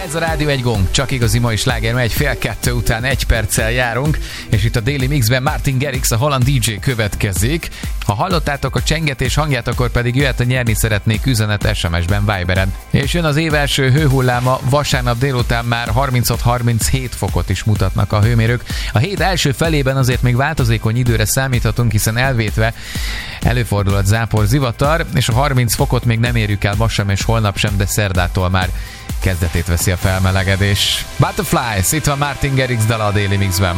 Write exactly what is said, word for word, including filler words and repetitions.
Ez a Rádió egy gong, csak igazi mai sláger, megy fél kettő után egy perccel járunk, és itt a Daily Mixben Martin Garrix, a holland dé dzsé következik. Ha hallottátok a csengetés hangját, akkor pedig jöhet a nyerni szeretnék üzenet es em es-ben, Viberen. És jön az év első hőhulláma, vasárnap délután már harminchat harminchét fokot is mutatnak a hőmérők. A hét első felében azért még változékony időre számíthatunk, hiszen elvétve előfordulhat zápor, zivatar, és a harminc fokot még nem érjük el ma sem és holnap sem, de szerdától már kezdetét veszi a felmelegedés. Butterflies, itt van Martin Garrix dala a Daily Mixben.